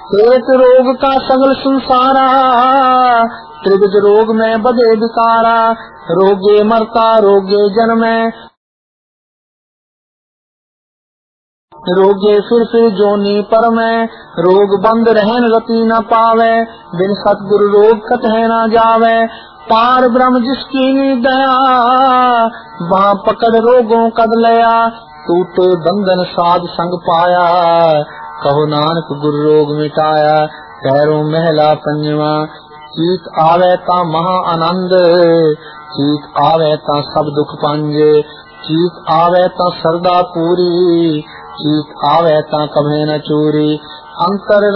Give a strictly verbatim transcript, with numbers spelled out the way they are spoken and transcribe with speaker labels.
Speaker 1: एक रोग का सगल संसारा, त्रिविध रोग में बदे विकारा। रोगे मरता रोगे जन्मे, रोगे फिर फिर जोनी पर में। रोग बंद रहन रति न पावे, बिन सतगुरु रोग कटहे न जावे। पार ब्रह्म जिसकी दया, वहाँ पकड़ रोगों कद लया। टूटे बंधन साध संग पाया, कहो नानक गुरु रोग मिटाया। पैरों महला पंजवा, चीत आवे ता महा आनंद। चीत आवे ता सब दुख पांजे, चीत आवे ता सरदा पूरी। चीत आवे ता कभे न चूरी। अंतर